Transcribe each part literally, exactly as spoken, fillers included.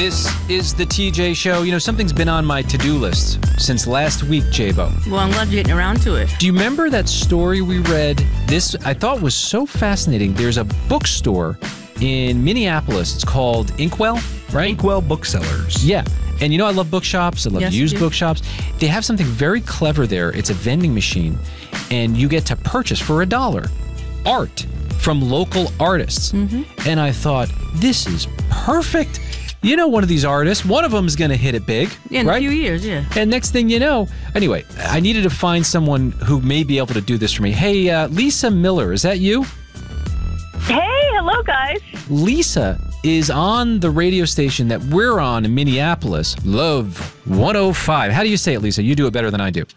This is the T J Show. You know, something's been on my to-do list since last week, J-Bo. Well, I'm glad you're getting around to it. Do you remember that story we read? This, I thought, was so fascinating. There's a bookstore in Minneapolis. It's called Inkwell, right? Inkwell Booksellers. Yeah. And you know, I love bookshops. I love Yes, used you do. bookshops. They have something very clever there. It's a vending machine, and you get to purchase for a dollar art from local artists. Mm-hmm. And I thought, this is perfect. You know, one of these artists, one of them is going to hit it big, Yeah, in right? a few years, yeah. And next thing you know, anyway, I needed to find someone who may be able to do this for me. Hey, uh, Lisa Miller, is that you? Hey, hello, guys. Lisa is on the radio station that we're on in Minneapolis, Love one oh five. How do you say it, Lisa? You do it better than I do.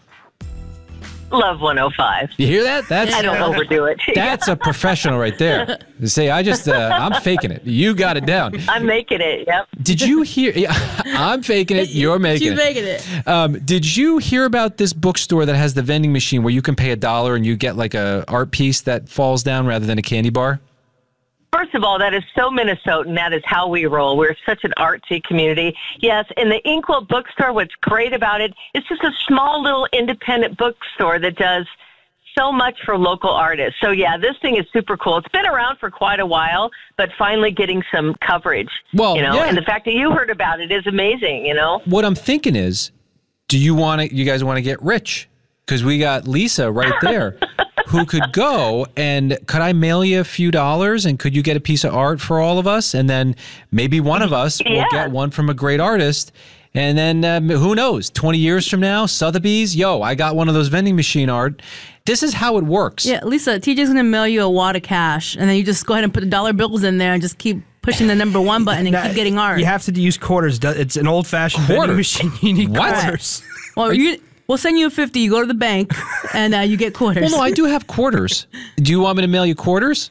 Love one oh five. You hear that? That's I don't overdo it. that's a professional right there. You say, I just, uh, I'm faking it. You got it down. I'm making it, yep. Did you hear? Yeah, I'm faking it. You're making She's it. making it. Um, did you hear about this bookstore that has the vending machine where you can pay a dollar and you get like a art piece that falls down rather than a candy bar? First of all, that is so Minnesotan. That is how we roll. We're such an artsy community. Yes, in the Inkwell bookstore, what's great about it, it's just a small little independent bookstore that does so much for local artists. So, yeah, this thing is super cool. It's been around for quite a while, but finally getting some coverage. Well, you know, yeah. and the fact that you heard about it is amazing, you know. What I'm thinking is, do you want to, you guys want to get rich? Because we got Lisa right there who could go and could I mail you a few dollars and could you get a piece of art for all of us? And then maybe one of us will Yeah. get one from a great artist. And then um, who knows, twenty years from now, Sotheby's, yo, I got one of those vending machine art. This is how it works. Yeah, Lisa, T J's going to mail you a wad of cash, and then you just go ahead and put the dollar bills in there and just keep pushing the number one button and Now, keep getting art. You have to use quarters. It's an old-fashioned vending Quarters? machine. You need What? quarters. Well, you, we'll send you a fifty. You go to the bank, and uh, you get quarters. Well, no, I do have quarters. Do you want me to mail you quarters?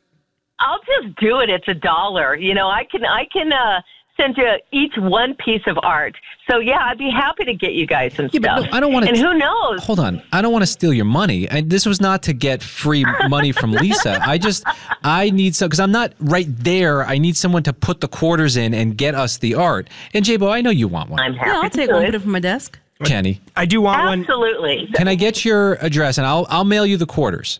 I'll just do it. It's a dollar. You know, I can, I can, uh, send you each one piece of art. So, yeah, I'd be happy to get you guys some Yeah, but stuff. no, I don't wanna And t- who knows? Hold on. I don't want to steal your money. I, this was not to get free money from Lisa. I just, I need some, because I'm not right there. I need someone to put the quarters in and get us the art. And J-Bo, I know you want one. I'm happy yeah, I'll to take do one, it. put it from my desk. Kenny, I do want one. Absolutely. can I get your address and I'll I'll mail you the quarters?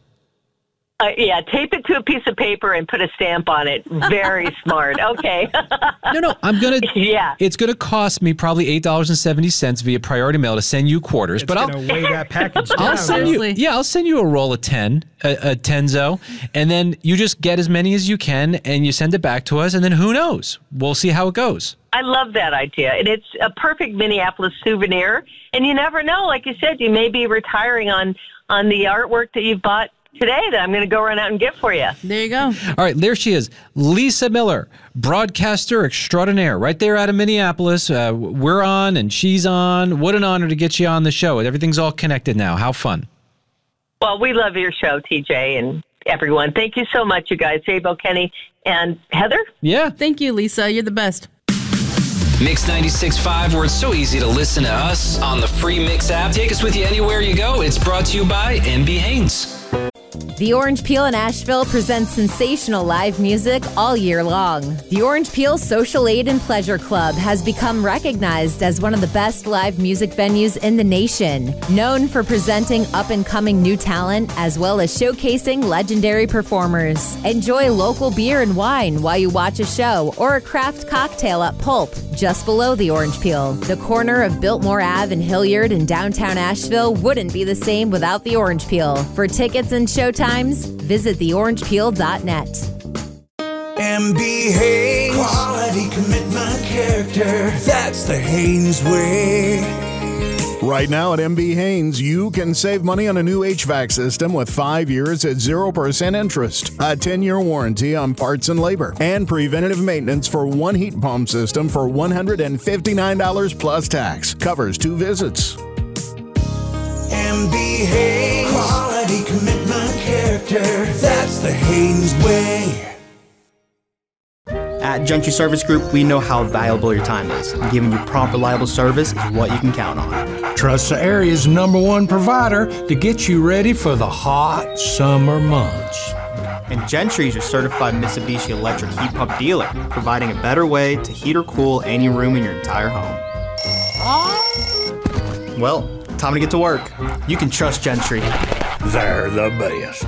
Uh, yeah, tape it to a piece of paper and put a stamp on it. Very smart. Okay. No, no, I'm gonna. Yeah. It's gonna cost me probably eight dollars and seventy cents via priority mail to send you quarters, It's but I'll. going to weigh that package down. I'll send you, Seriously. yeah, I'll send you a roll of ten, a, a tenzo, and then you just get as many as you can, and you send it back to us, and then who knows? We'll see how it goes. I love that idea. And it's a perfect Minneapolis souvenir. And you never know. Like you said, you may be retiring on, on the artwork that you've bought today that I'm going to go run out and get for you. There you go. All right, there she is, Lisa Miller, broadcaster extraordinaire, right there out of Minneapolis. Uh, we're on, and she's on. What an honor to get you on the show. Everything's all connected now. How fun. Well, we love your show, T J, and everyone. Thank you so much, you guys. J-Bo, Kenny, and Heather. Yeah. Thank you, Lisa. You're the best. Mix ninety-six point five, where it's so easy to listen to us on the free Mix app. Take us with you anywhere you go. It's brought to you by M B Haynes. The Orange Peel in Asheville presents sensational live music all year long. The Orange Peel Social Aid and Pleasure Club has become recognized as one of the best live music venues in the nation, known for presenting up-and-coming new talent as well as showcasing legendary performers. Enjoy local beer and wine while you watch a show or a craft cocktail at Pulp, just below the Orange Peel. The corner of Biltmore Avenue and Hilliard in downtown Asheville wouldn't be the same without the Orange Peel. For tickets and showtimes, visit the orange peel dot net. M B Haynes. Quality, commitment, character. That's the Haynes way. Right now at M B Haynes, you can save money on a new H V A C system with five years at zero percent interest, a ten-year warranty on parts and labor, and preventative maintenance for one heat pump system for one hundred fifty-nine dollars plus tax. Covers two visits. M B Haynes. Quality, commitment, character. That's the Haynes way. At Gentry Service Group, we know how valuable your time is. And giving you prompt, reliable service is what you can count on. Trust the area's number one provider to get you ready for the hot summer months. And Gentry is your certified Mitsubishi electric heat pump dealer, providing a better way to heat or cool any room in your entire home. Well, time to get to work. You can trust Gentry. They're the best.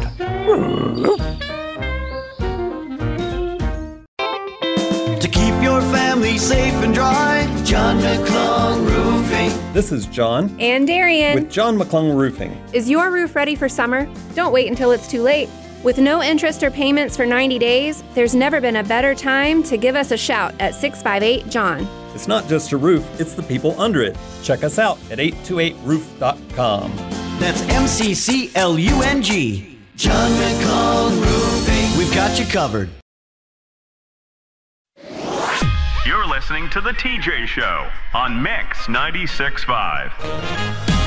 To keep your family safe and dry, John McClung Roofing. This is John. And Darian. With John McClung Roofing. Is your roof ready for summer? Don't wait until it's too late. With no interest or payments for ninety days, there's never been a better time to give us a shout at six five eight, John. It's not just a roof, it's the people under it. Check us out at eight two eight roof dot com. That's M C C L U N G. John McClung Roofing. We've got you covered. You're listening to The T J Show on Mix ninety-six point five.